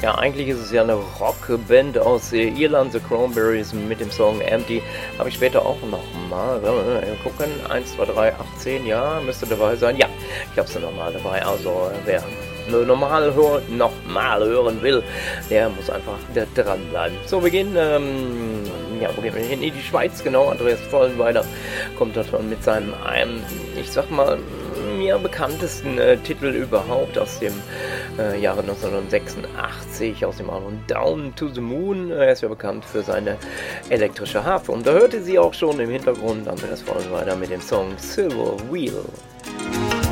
Ja, eigentlich ist es ja eine Rockband aus Irland, The Cranberries mit dem Song Empty. Habe ich später auch nochmal. Gucken, 1, 2, 3, 8, 10, ja, müsste dabei sein. Ja, ich habe sie nochmal dabei. Also wer nochmal hören will, der muss einfach dranbleiben. So, wir gehen, wo gehen wir hin? In die Schweiz, genau. Andreas Vollenweider kommt dort mit seinem, ich sag mal, mir bekanntesten Titel überhaupt aus dem Jahre 1986, aus dem Album Down to the Moon. Er ist ja bekannt für seine elektrische Harfe. Und da hörte sie auch schon im Hintergrund Andreas Vollenweider mit dem Song Silver Wheel.